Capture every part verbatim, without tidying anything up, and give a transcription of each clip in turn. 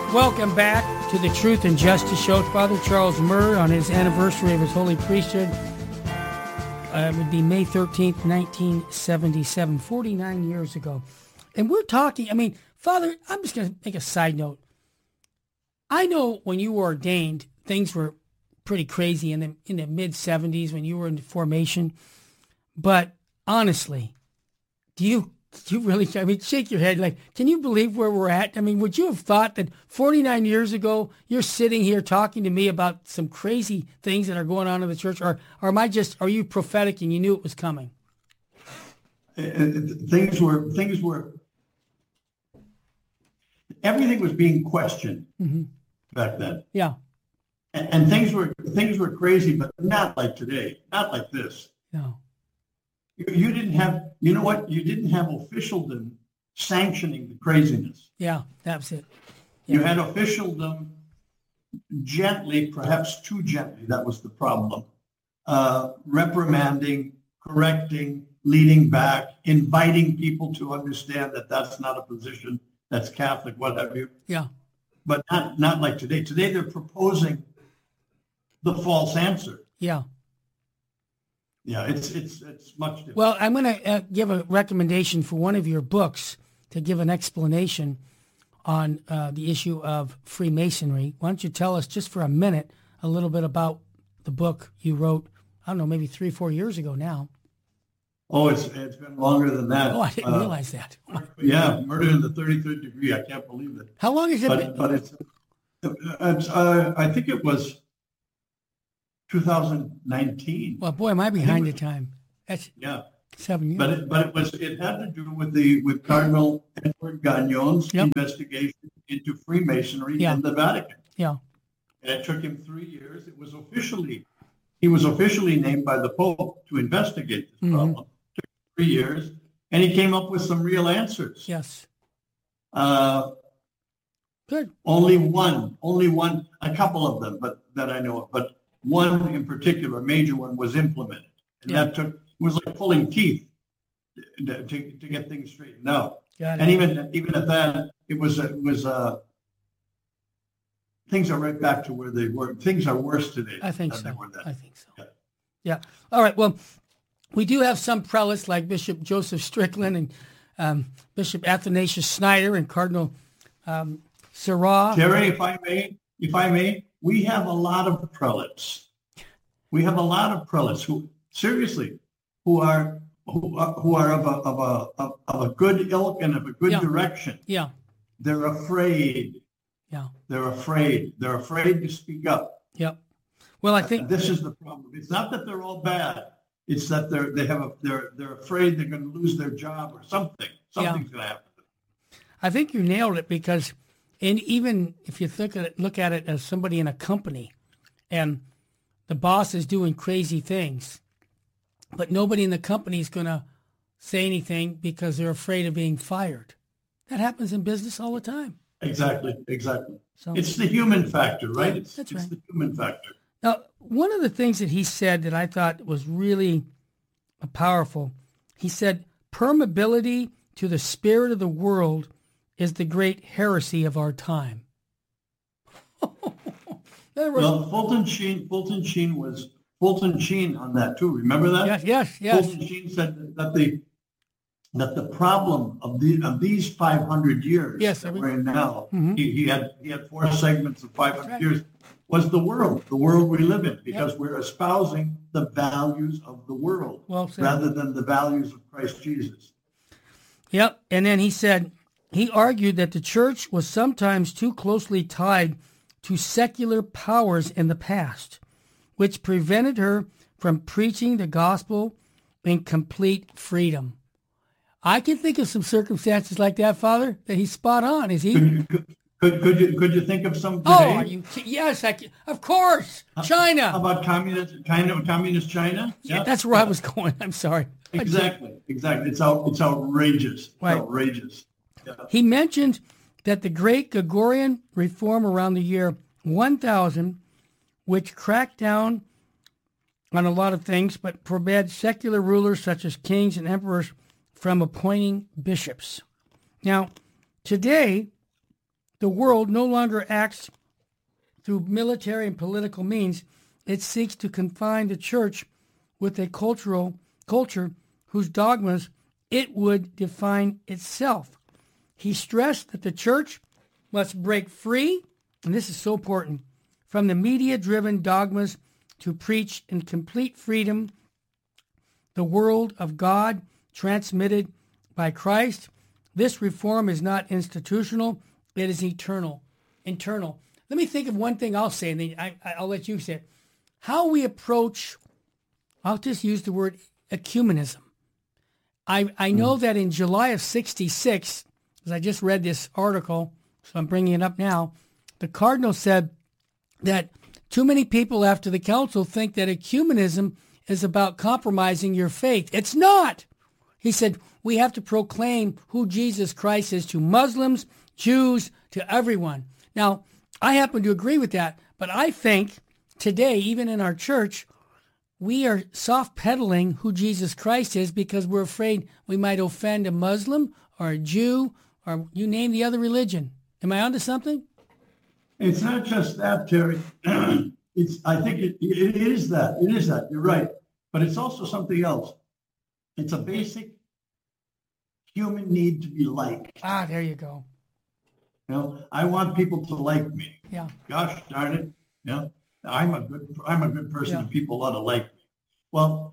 Welcome back to the Truth and Justice Show. Father Charles Murr on his anniversary of his holy priesthood. Uh, it would be May thirteenth, nineteen seventy-seven, forty-nine years ago. And we're talking, I mean, Father, I'm just going to make a side note. I know when you were ordained, things were pretty crazy in the in the mid-seventies when you were in formation. But honestly, do you do you really, I mean, shake your head. Like, can you believe where we're at? I mean, would you have thought that forty-nine years ago, you're sitting here talking to me about some crazy things that are going on in the church? Or, or am I just, are you prophetic and you knew it was coming? Things were, things were, everything was being questioned mm-hmm. back then. Yeah. And, and things were, things were crazy, but not like today, not like this. No. You didn't have, you know what? You didn't have officialdom sanctioning the craziness. Yeah, that's it. Yeah. You had officialdom gently, perhaps too gently, that was the problem, uh, reprimanding, correcting, leading back, inviting people to understand that that's not a position that's Catholic, what have you. Yeah. But not, not like today. Today they're proposing the false answer. Yeah. Yeah, it's it's it's much different. Well, I'm going to uh, give a recommendation for one of your books to give an explanation on uh, the issue of Freemasonry. Why don't you tell us just for a minute a little bit about the book you wrote, I don't know, maybe three, four years ago now. Oh, it's it's been longer than that. Oh, I didn't uh, realize that. Yeah, Murder in the thirty-third Degree. I can't believe it. How long has it but, been? But it's, it's uh, I think it was two thousand nineteen. Well, boy, am I behind the time. That's yeah, seven years. But it, but it was it had to do with the with Cardinal Edward Gagnon's yep. investigation into Freemasonry yeah. in the Vatican. Yeah, and it took him three years. It was officially he was officially named by the Pope to investigate this mm-hmm. problem. It took three years, and he came up with some real answers. Yes. Uh, Good. Only one, only one, a couple of them, but that I know of, but. One in particular, a major one, was implemented, and yeah. that took it was like pulling teeth to, to, to get things straightened out. And even even at that, it was it was uh, things are right back to where they were. Things are worse today. I think than so. They were then. I think so. Yeah. yeah. All right. Well, we do have some prelates like Bishop Joseph Strickland and um, Bishop Athanasius Schneider and Cardinal um, Sarah. Terry, if I may, if I may. We have a lot of prelates. We have a lot of prelates who, seriously, who are who are, who are of a of a of, of a good ilk and of a good yeah. direction. Yeah. They're afraid. Yeah. They're afraid. They're afraid to speak up. Yep. Well, I think uh, this is the problem. It's not that they're all bad. It's that they're they have a they're they're afraid they're going to lose their job or something. Something's yeah. going to happen. I think you nailed it because. And even if you look at it, look at it as somebody in a company and the boss is doing crazy things, but nobody in the company is going to say anything because they're afraid of being fired. That happens in business all the time. Exactly, exactly. So, it's the human factor, right? Yeah, it's that's it's right. the human factor. Now, one of the things that he said that I thought was really powerful, he said, permeability to the spirit of the world is the great heresy of our time. Well, Fulton Sheen, Fulton Sheen was Fulton Sheen on that too. Remember that? Yes, yes, yes. Fulton Sheen said that the that the problem of the of these five hundred years yes, that I mean, we're in now, mm-hmm. he, he had he had four segments of five hundred right. years, was the world, the world we live in, because yep. we're espousing the values of the world well rather than the values of Christ Jesus. Yep, and then he said. He argued that the church was sometimes too closely tied to secular powers in the past, which prevented her from preaching the gospel in complete freedom. I can think of some circumstances like that, Father, that he's spot on. Is he? Could you, could, could, could you, could you think of some today? Oh, are you? Yes, I can, of course. China. How about communist China? Communist China? Yeah, that's where I was going. I'm sorry. Exactly, exactly. It's out. It's outrageous. It's right. outrageous. Yeah. He mentioned that the Great Gregorian Reform around the year one thousand, which cracked down on a lot of things, but forbade secular rulers such as kings and emperors from appointing bishops. Now, today, the world no longer acts through military and political means. It seeks to confine the church with a cultural culture whose dogmas it would define itself. He stressed that the church must break free, and this is so important, from the media-driven dogmas to preach in complete freedom the word of God transmitted by Christ. This reform is not institutional, it is eternal, internal. Let me think of one thing I'll say, and then I, I'll let you say it. How we approach, I'll just use the word ecumenism. I, I know mm. that in July of sixty-six, as I just read this article, so I'm bringing it up now, the Cardinal said that too many people after the council think that ecumenism is about compromising your faith. It's not. He said, we have to proclaim who Jesus Christ is to Muslims, Jews, to everyone. Now, I happen to agree with that, but I think today, even in our church, we are soft-pedaling who Jesus Christ is because we're afraid we might offend a Muslim or a Jew or you name the other religion. Am I onto something? It's not just that, Terry. It's. I think it, it is that. It is that. You're right. But it's also something else. It's a basic human need to be liked. Ah, there you go. You know, I want people to like me. Yeah. Gosh darn it. You know, I'm a good. I'm a good person, Yeah. and people ought to like me. Well,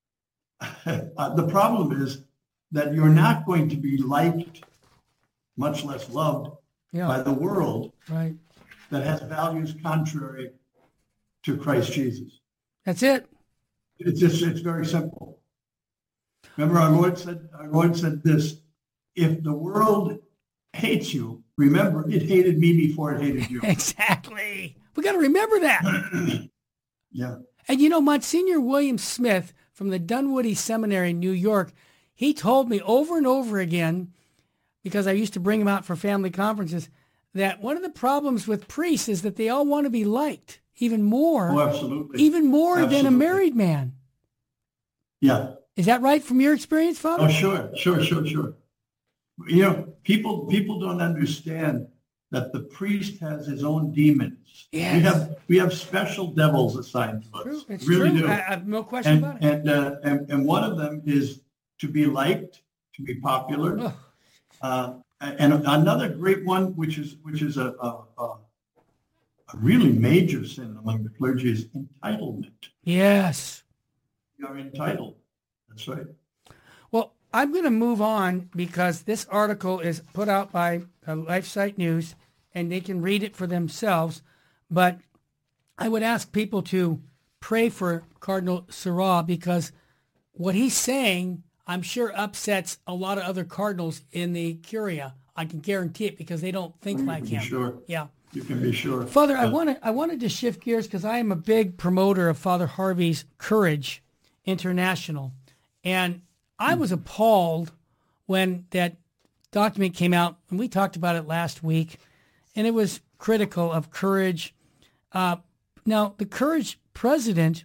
uh, the problem is that you're not going to be liked, much less loved, Yeah. by the world Right. that has values contrary to Christ Jesus. That's it. It's just, it's very simple. Remember, our Lord said, our Lord said this: if the world hates you, remember it hated me before it hated you. Exactly. We got to remember that. Yeah. And you know, Monsignor William Smith from the Dunwoody Seminary in New York, he told me over and over again, because I used to bring him out for family conferences, that one of the problems with priests is that they all want to be liked even more, Oh, absolutely. even more than a Absolutely. married man. Yeah. Is that right from your experience, Father? Oh, sure, sure, sure, sure. You know, people people don't understand that the priest has his own demons. Yes. We have we have special devils assigned to us. True. It's really true. do. I, I have no question And about it. and, uh, and and one of them is to be liked, to be popular. Ugh. Uh, and another great one, which is which is a, a, a, a really major sin among the clergy, is entitlement. Yes. You are entitled. That's right. Well, I'm going to move on because this article is put out by uh, LifeSite News, and they can read it for themselves. But I would ask people to pray for Cardinal Sarah because what he's saying, I'm sure, upsets a lot of other cardinals in the Curia. I can guarantee it because they don't think You like can be him. sure. Yeah. You can be sure. Father, I Uh, wanted I wanted to shift gears because I am a big promoter of Father Harvey's Courage International, and I was appalled when that document came out, and we talked about it last week, and it was critical of Courage. Uh, now, the Courage president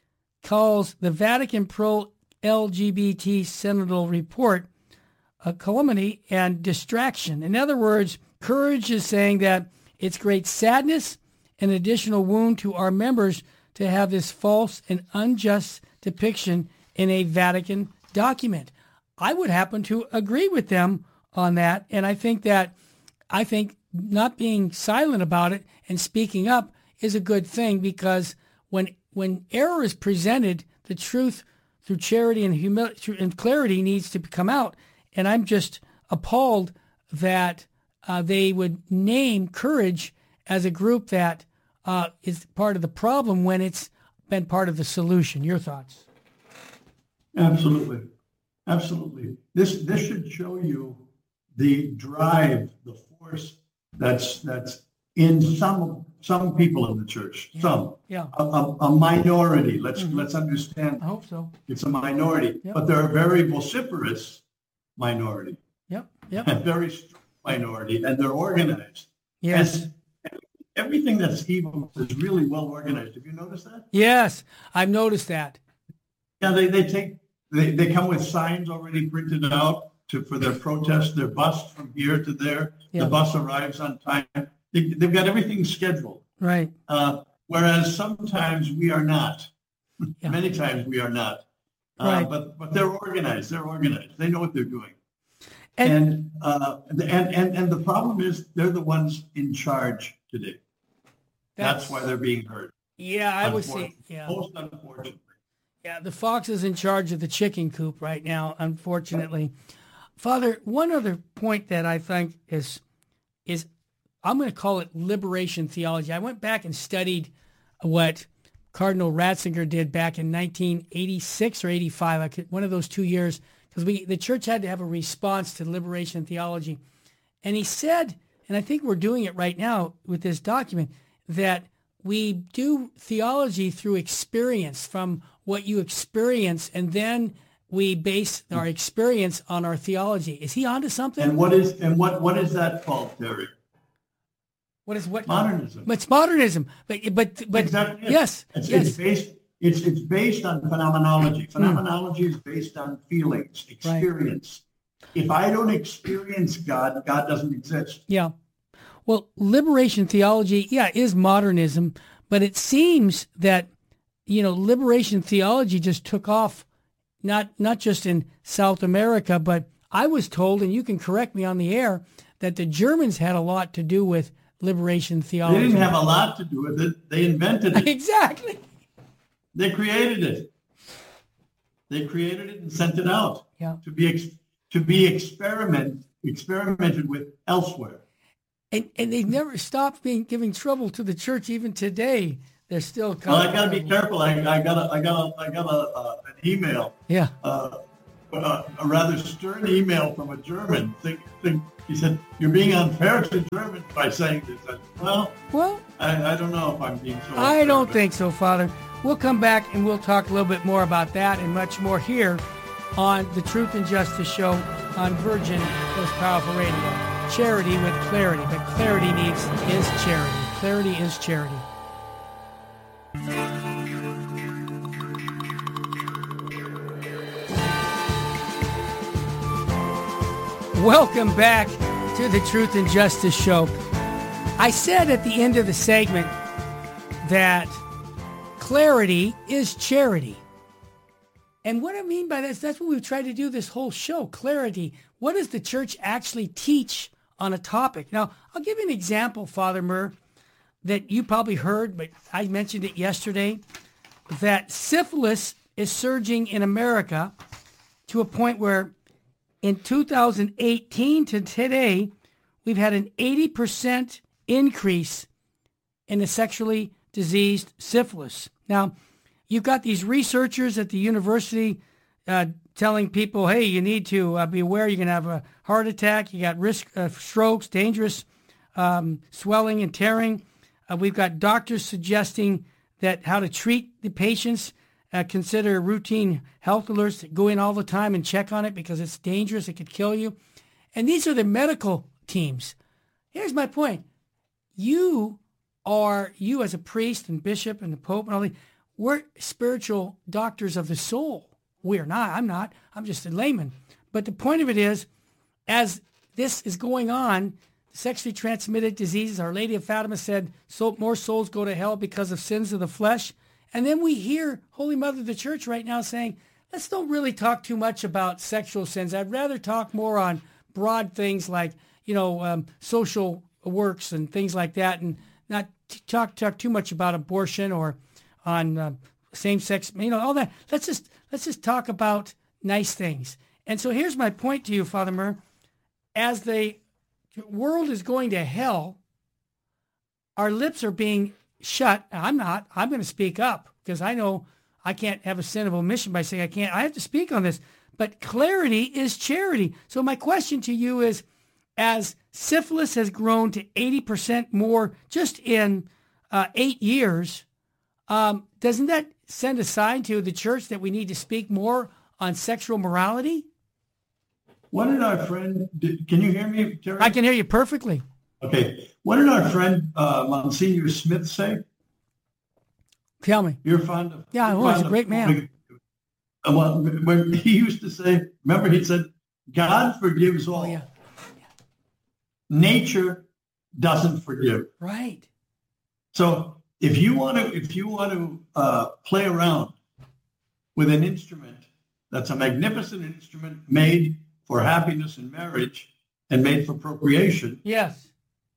calls the Vatican pro-L G B T Sentinel report a calamity and distraction. In other words, Courage is saying that it's great sadness and additional wound to our members to have this false and unjust depiction in a Vatican document. I would happen to agree with them on that, and I think that I think not being silent about it and speaking up is a good thing because when when error is presented, the truth through charity and humility and clarity needs to come out. And I'm just appalled that uh, they would name Courage as a group that uh, is part of the problem when it's been part of the solution. Your thoughts? Absolutely. Absolutely. This this should show you the drive, the force that's that's in some some people in the church. Yeah. Some. Yeah. A, a, a minority. Let's Mhm. let's understand I hope so. it's a minority. Yep. But they're a very vociferous minority. Yep. Yep. A very strong minority, and they're organized. Yes. And everything that's evil is really well organized. Have you noticed that? Yes. I've noticed that. Yeah, they, they take they, they come with signs already printed out to for their protest, their bus from here to there. Yeah. The bus arrives on time. They, they've got everything scheduled. Right. Uh, whereas sometimes we are not. Yeah. Many times we are not. Uh, Right. But but they're organized. They're organized. They know what they're doing. And, And uh, and, and and the problem is they're the ones in charge today. That's, That's- why they're being heard. yeah, I would say, Unfortunately. yeah. Most unfortunately. Yeah, the fox is in charge of the chicken coop right now, unfortunately. Father, one other point that I think is, is I'm going to call it liberation theology. I went back and studied what Cardinal Ratzinger did back in nineteen eighty-six or eighty-five, I could, one of those two years, because we the church had to have a response to liberation theology. And he said, and I think we're doing it right now with this document, that we do theology through experience, from what you experience, and then we base our experience on our theology. Is he onto something? And what is and what what is that called, Terry? What is what? Modernism. It's modernism. But but but Exactly. yes, It's, yes. it's based. It's it's based on phenomenology. Phenomenology is based on feelings, experience. If I don't experience God, God doesn't exist. Yeah. Well, liberation theology, yeah, is modernism, but it seems that, you know, liberation theology just took off, not not just in South America, but I was told, and you can correct me on the air, that the Germans had a lot to do with liberation They theology. didn't have a lot to do with it. They invented it. Exactly. They created it. They created it and sent it out Yeah. to be ex- to be experiment experimented with elsewhere. And and they never stopped being giving trouble to the church even today. They're still Well, coming. I got to be careful. I, I got a, I got a, I got a, uh, an email, Yeah. uh, uh, a rather stern email from a German. Think, think, he said, "You're being unfair to Germans by saying this." I said, well, Well, I, I don't know if I'm being so. I unfair, don't but- think so, Father. We'll come back and we'll talk a little bit more about that and much more here on the Truth and Justice Show on Virgin Most Powerful Radio. Charity with clarity, but clarity needs is charity. Clarity is charity. Welcome back to the Truth and Justice Show. I said at the end of the segment that clarity is charity. And what I mean by that is that's what we've tried to do this whole show, clarity. What does the church actually teach on a topic? Now, I'll give you an example, Father Murr, that you probably heard, but I mentioned it yesterday, that syphilis is surging in America to a point where in two thousand eighteen to today, we've had an eighty percent increase in the sexually diseased syphilis. Now, you've got these researchers at the university uh, telling people, hey, you need to uh, be aware you're going to have a heart attack. You got risk of strokes, dangerous um, swelling and tearing. Uh, we've got doctors suggesting that how to treat the patients. Uh, consider routine health alerts, go in all the time and check on it because it's dangerous. It could kill you. And these are the medical teams. Here's my point. You are, you as a priest and bishop and the pope and all these, we're spiritual doctors of the soul. We're not. I'm not. I'm just a layman. But the point of it is, as this is going on, sexually transmitted diseases, Our Lady of Fatima said, so more souls go to hell because of sins of the flesh. And then we hear Holy Mother of the Church right now saying, let's don't really talk too much about sexual sins. I'd rather talk more on broad things like, you know, um, social works and things like that, and not t- talk talk too much about abortion or on uh, same-sex, you know, all that. Let's just let's just talk about nice things. And so here's my point to you, Father Murr. As the world is going to hell, our lips are being shut. I'm not. I'm going to speak up because I know I can't have a sin of omission by saying I can't. I have to speak on this. But clarity is charity. So my question to you is, as syphilis has grown to eighty percent more just in uh, eight years, um, doesn't that send a sign to the church that we need to speak more on sexual morality? What did our friend, did, can you hear me, Terry? I can hear you perfectly. Okay. What did our friend uh, Monsignor Smith say? Tell me. You're fond of. Yeah, you're well, he's fond a great of- man. Uh, well, when he used to say, remember he said, God forgives all. Oh, yeah. Nature doesn't forgive. Right. So if you want to, if you want to uh, play around with an instrument that's a magnificent instrument made for happiness in marriage and made for procreation, Yes.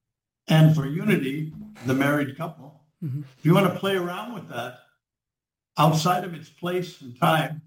and for unity, the married couple, Mm-hmm. if you want to play around with that outside of its place and time,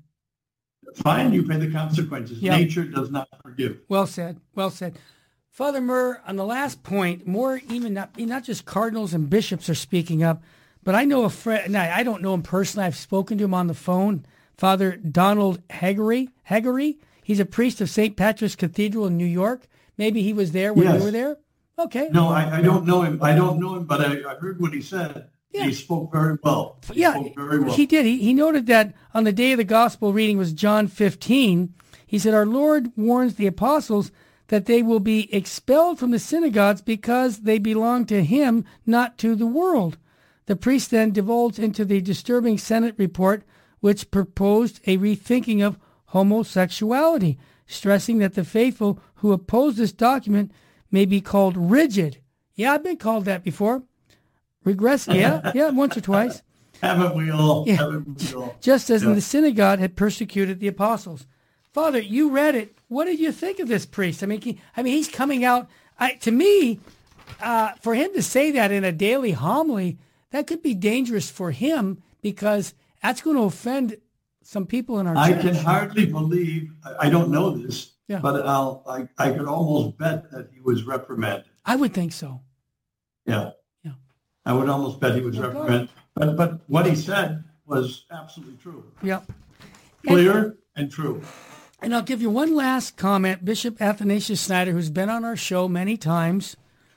fine, you pay the consequences. Yep. Nature does not forgive. Well said. Well said. Father Murr, on the last point, more even not, not just cardinals and bishops are speaking up, but I know a friend, now I don't know him personally, I've spoken to him on the phone, Father Donald Haggerty. Haggerty. He's a priest of Saint Patrick's Cathedral in New York. Maybe he was there when Yes. you were there? Okay. No, I, I don't know him. I don't know him, but I, I heard what he said. Yeah. He spoke very well. He Yeah, spoke very well. he did. He, he noted that on the day of the gospel reading was John fifteen. He said, our Lord warns the apostles that they will be expelled from the synagogues because they belong to him, not to the world. The priest then divulged into the disturbing Senate report, which proposed a rethinking of homosexuality, stressing that the faithful who oppose this document may be called rigid. Yeah, I've been called that before. Regress, yeah, yeah, once or twice. Haven't we all? Yeah. Haven't we all? Just as in Yeah. the synagogue had persecuted the apostles. Father, you read it. What did you think of this priest? I mean, he, I mean, he's coming out. I, to me, uh, for him to say that in a daily homily, that could be dangerous for him because that's going to offend some people in our I church. can hardly believe, I I don't know this, Yeah. but I'll, I, I could almost bet that he was reprimanded. I would think so. Yeah. Yeah. I would almost bet he was Well, go reprimanded. But, but what he said was absolutely true. Yeah. Clear and true. And I'll give you one last comment. Bishop Athanasius Snyder, who's been on our show many times,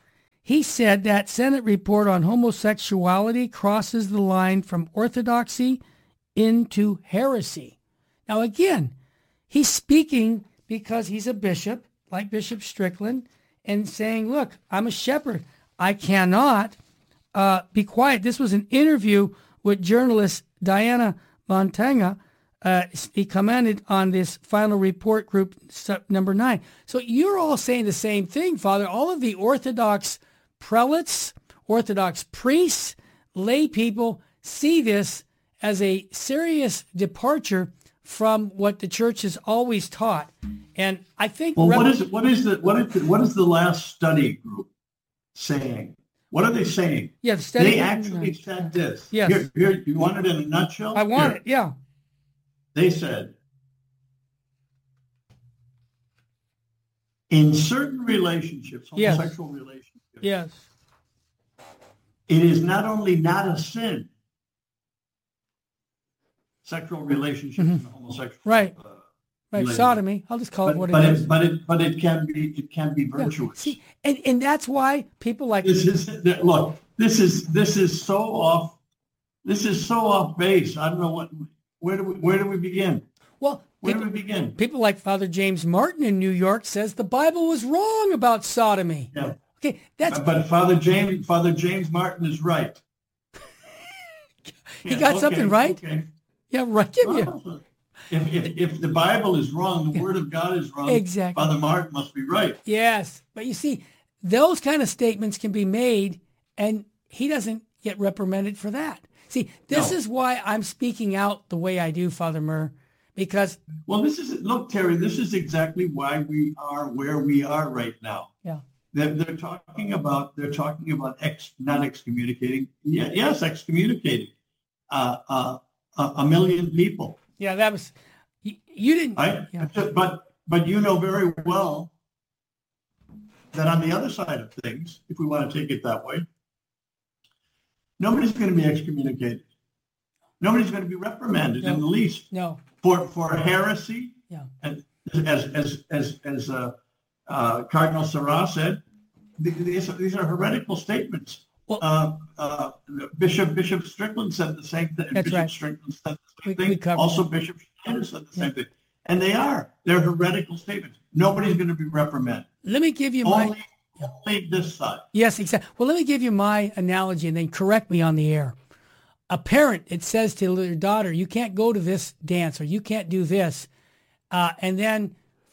he said that Senate report on homosexuality crosses the line from orthodoxy into heresy. Now, again, he's speaking because he's a bishop, like Bishop Strickland, and saying, look, I'm a shepherd. I cannot uh, be quiet. This was an interview with journalist Diana Montanga. Uh, he commented on this final report, group number nine. So you're all saying the same thing, Father. All of the Orthodox prelates, Orthodox priests, lay people see this as a serious departure from what the church has always taught. And I think... Well, Rep- what is it? What is the what is the, what is the last study group saying? What are they saying? Yeah, the study They group- actually said this. Yes. Here, here, you want it in a nutshell? I want Here. it, yeah. They said, in certain relationships, Yes. homosexual relationships, Yes. it is not only not a sin, sexual relationships and homosexual. Right. uh, Right, relations. sodomy. I'll just call it But, what but it it, is. but it, but it can be, it can be Yeah. virtuous. See, and, and that's why people like... This is look. This is this is so off. This is so off base. I don't know what. Where do we where do we begin? Well, Where people, do we begin? people like Father James Martin in New York says the Bible was wrong about sodomy. Yeah. Okay, that's... But, but Father James Father James Martin is right. He Yeah, got okay, something right? Okay. Yeah, right. Give you. Well, If, if if the Bible is wrong, the Word of God is wrong. Exactly. Father Martin must be right. Yes, but you see, those kind of statements can be made, and he doesn't get reprimanded for that. See, this No. is why I'm speaking out the way I do, Father Murr, because Well, this is look, Terry. This is exactly why we are where we are right now. yeah, They're, they're talking about they're talking about ex, not excommunicating. Yeah, yes, excommunicating uh, uh, a, a million people. yeah, that was you, you didn't. Right? Yeah. But but you know very well that on the other side of things, if we want to take it that way, nobody's going to be excommunicated. Nobody's going to be reprimanded No. in the least No, for for heresy. yeah, And as as as as uh, uh, Cardinal Sarah said, th- these are, these are heretical statements. Well- uh, uh, Bishop Bishop Strickland said the same thing. That's Bishop right. Strickland said the We- same thing. we covered Also, that. Bishop Schneider said the same thing. And they are. They're heretical statements. Nobody's going to be reprimanded. let me give you my Only, only this side. yes, exactly. Well, let me give you my analogy, and then correct me on the air. A parent, it says to their daughter, "You can't go to this dance, or you can't do this," uh, and then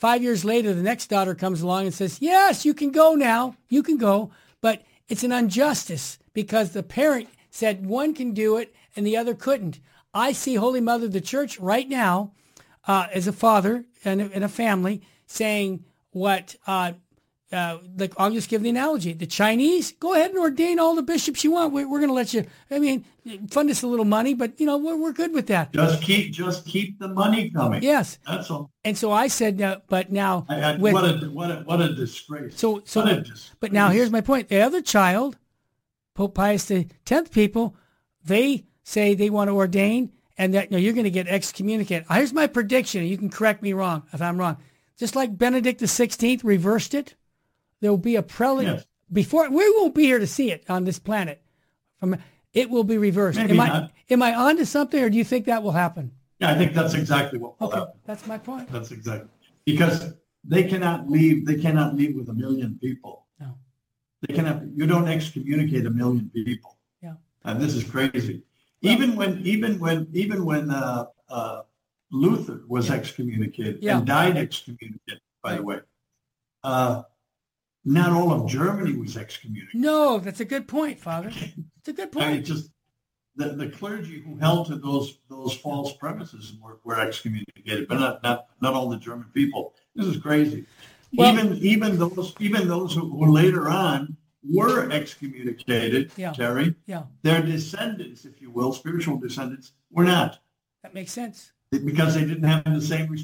five years later, the next daughter comes along and says, yes, you can go now. You can go. But it's an injustice because the parent said one can do it and the other couldn't. I see Holy Mother of the Church right now uh, as a father and a, and a family saying what, uh, uh, like I'll just give the analogy. The Chinese, go ahead and ordain all the bishops you want. We're, we're going to let you, I mean, fund us a little money, but, you know, we're, we're good with that. Just keep just keep the money coming. Yes. That's all. And so I said, uh, but now. I, I, with, what, a, what, a, what a disgrace. So, so, what a disgrace. But now here's my point. The other child, Pope Pius the tenth people, they say they want to ordain and that you know, you're going to get excommunicated. Here's my prediction. You can correct me wrong if I'm wrong. Just like Benedict the sixteenth reversed it, there will be a prelate yes. before. We won't be here to see it on this planet. From It will be reversed. Maybe am not. I am I on to something, or do you think that will happen? Yeah, I think that's exactly what will okay. happen. That's my point. That's exactly. Because they cannot leave, they cannot leave with a million people. No. They cannot, you don't excommunicate a million people. Yeah. And this is crazy. Well, even when, even when, even when uh, uh, Luther was yeah. excommunicated yeah. and died excommunicated, by right. the way, uh, not all of Germany was excommunicated. No, that's a good point, Father. It's a good point. I mean, just the, the clergy who held to those those false premises were, were excommunicated, but not, not not all the German people. This is crazy. Well, even even those even those who, who later on were excommunicated, yeah. Terry, yeah. their descendants, if you will, spiritual descendants, were not. That makes sense. Because they didn't have the same